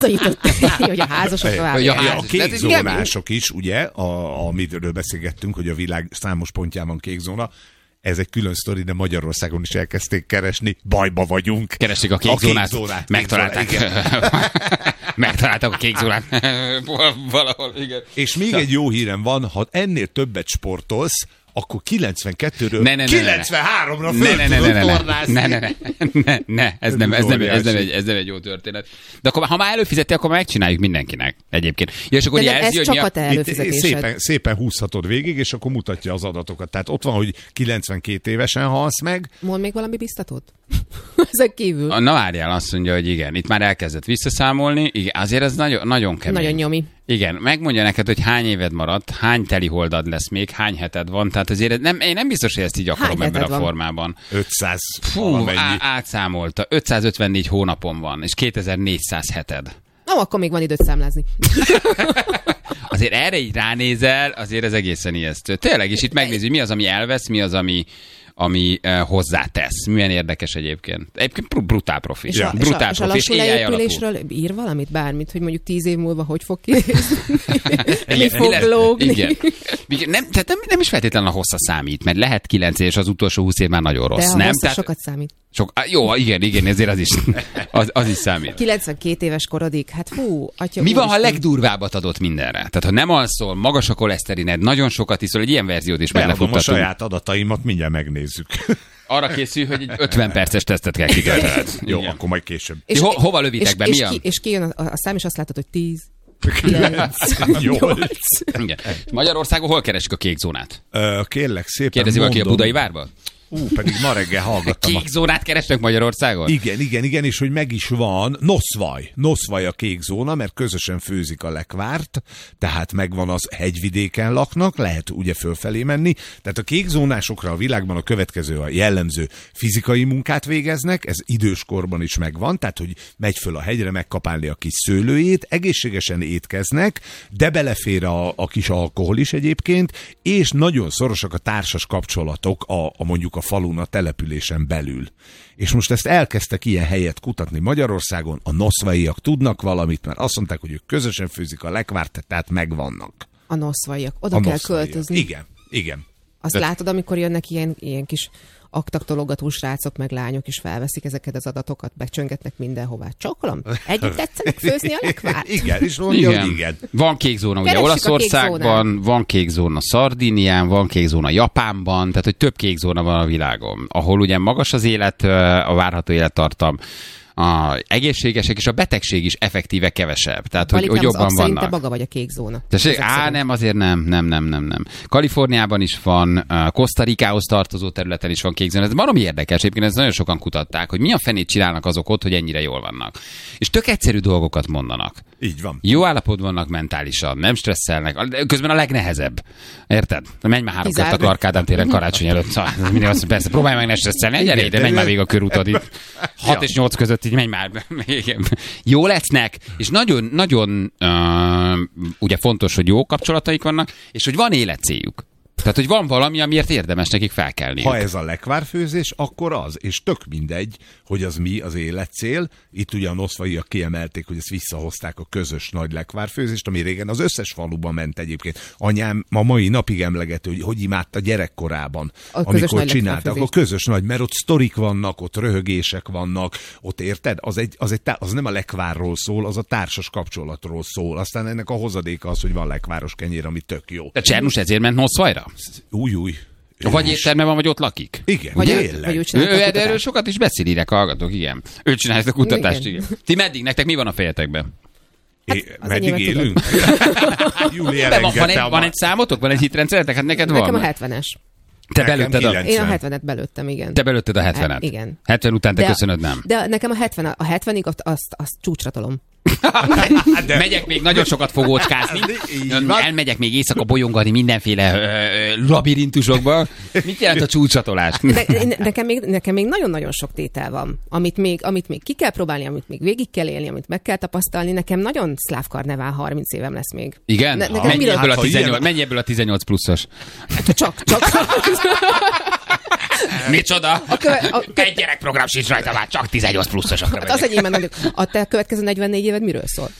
hogy a házasok tovább. A kékzónások is, ugye, amiről beszélgettünk, hogy a világ számos pontján van kékzóna, ez egy külön sztori, de Magyarországon is elkezdték keresni. Bajba vagyunk. Keresték a kékzónát. Megtalálták. Megtaláltak a kékzónát. Valahol, igen. És még egy jó hírem van, ha ennél többet sportolsz, akkor 92-ről 93-ra föl tudod tornászni. Ne, ez nem egy jó történet. De akkor, ha már előfizeti, akkor megcsináljuk mindenkinek egyébként. Ja, és akkor ez csak a te előfizetésed. Szépen húzhatod végig, és akkor mutatja az adatokat. Tehát ott van, hogy 92 évesen halsz meg. Mond még valami biztatót? Ezek kívül. Na várjál, azt mondja, hogy igen. Itt már elkezdett visszaszámolni. Igen, azért ez nagyon kemény. Nagyon nyomi. Igen, megmondja neked, hogy hány éved maradt, hány teli holdad lesz még, hány heted van, tehát azért én nem biztos, hogy ezt így akarom ebben a formában. 500. Átszámolta. 554 hónapon van, és 2400 heted. Akkor még van időt számlázni. Azért erre így ránézel, azért ez egészen ijesztő. Tényleg, és itt megnézzük, mi az, ami elvesz, mi az, ami hozzátesz. Milyen érdekes egyébként. Egyébként brutál profi. Ja. Brutál és a lassú leépülésről ír valamit, bármit, hogy mondjuk 10 év múlva hogy fog kinézni? Mi fog lógni? Igen. Tehát nem is feltétlenül a hossza számít, mert lehet 9 és az utolsó 20 év már nagyon rossz. De nem? Tehát sokat számít. Jó, igen, ezért az is számít. 92 éves korodig, hát atya. Mi van, ha legdurvábbat adott mindenre? Tehát ha nem alszol, magas a koleszterined, nagyon sokat iszol, egy ilyen verziót is belefuttatunk. A saját adataimat mindjárt megnézzük. Arra készül, hogy egy 50 perces tesztet kell kitöltened. Jó, igen. Akkor majd később. És hova lövitek be? És kijön a szám, és azt látod, hogy 10. 8. Igen. Magyarországon hol keresik a kék zónát? Kérlek szépen. Kérdezi valaki a Budai Várban? Pedig ma reggel hallgattam. Kék zónát keresnek Magyarországon? Igen, és hogy meg is van. Noszvaj a kék zóna, mert közösen főzik a lekvárt, tehát megvan az, hegyvidéken laknak, lehet ugye fölfelé menni. Tehát a kék zónásokra a világban a következő a jellemző fizikai munkát végeznek, ez időskorban is megvan, tehát hogy megy föl a hegyre megkapálni a kis szőlőjét, egészségesen étkeznek, de belefér a kis alkohol is egyébként, és nagyon szorosak a társas kapcsolatok mondjuk a falun, a településen belül. És most ezt elkezdtek ilyen helyet kutatni Magyarországon, a noszvaiak tudnak valamit, mert azt mondták, hogy ők közösen főzik a lekvárt, tehát megvannak. A noszvaiak. Oda kell költözni. Igen. Azt látod, amikor jönnek ilyen kis aktaktologató srácok meg lányok is felveszik ezeket az adatokat, becsöngetnek mindenhová. Csókolom, együtt tetszenek főzni a lekvárt? Igen, és mondja, hogy igen. Van kék zóna ugye Olaszországban, van kék zóna Szardínián, van kék zóna Japánban, tehát hogy több kék zóna van a világon, ahol ugye magas az élet, a várható élettartam, a egészségesek és a betegség is effektíve kevesebb. Tehát, hogy jobban vannak. Szerintem maga vagy a kék zóna. Nem, azért nem. Kaliforniában is van, Costa Ricához tartozó területen is van kék zóna. Ez baromi érdekes, egyébként ezt nagyon sokan kutatták, hogy milyen fenét csinálnak azok ott, hogy ennyire jól vannak. És tök egyszerű dolgokat mondanak. Így van. Jó állapotban vannak mentálisan, nem stresszelnek. Közben a legnehezebb. Érted? Menj már 3 kört a Kárpát téren karácsony előtt. Persze, próbálj meg ne stresszelni. Gyere ide, menj már végig a körútod itt. 6 és 8 között így menj már. Jó lesznek, és nagyon ugye fontos, hogy jó kapcsolataik vannak, és hogy van életcéljuk. Tehát, hogy van valami, amiért érdemes nekik felkelni. Ha ez a lekvárfőzés, akkor az. És tök mindegy, hogy az mi az életcél. Itt ugye a noszvaiak kiemelték, hogy ezt visszahozták a közös nagy lekvárfőzést, ami régen az összes faluban ment egyébként. Anyám ma mai napig emlegető, hogy imádta gyerekkorában, amikor csináltak. A közös nagy, mert ott sztorik vannak, ott röhögések vannak, ott érted? Az nem a lekvárról szól, az a társas kapcsolatról szól. Aztán ennek a hozadéka az, hogy van lekváros kenyér, ami tök jó. De Csernus ezért ment Noszvajra? Új. Vagy étterme van, vagy ott lakik? Igen, erről sokat is beszélnek, hallgatok, igen. Ő csinálja a kutatást, igen. Ti meddig? Nektek mi van a fejetekben? Meddig élünk? Júli elengedte van egy számotok? Van egy hitrendszeretek? Hát neked van? Nekem a 70-es. Te belőtted Én a 70-et belőttem, igen. Te belőtted a 70-et? Igen. 70 után te köszönöd, nem? De nekem a 70-ig azt csúcsra tolom. Megyek még nagyon sokat fogócskázni, elmegyek még éjszaka bolyongani mindenféle labirintusokba. Mit jelent a csúcsatolás? Nekem még nagyon-nagyon sok tétel van, amit még ki kell próbálni, amit még végig kell élni, amit meg kell tapasztalni. Nekem nagyon szláv karnevál 30 évem lesz még. Igen? Mennyi ebből a 18 pluszos? Csak. Micsoda? Egy gyerekprogram sincs rajta már, csak 18 pluszosokra. Hát az enyémben mondjuk, a te következő 44 éved miről szól?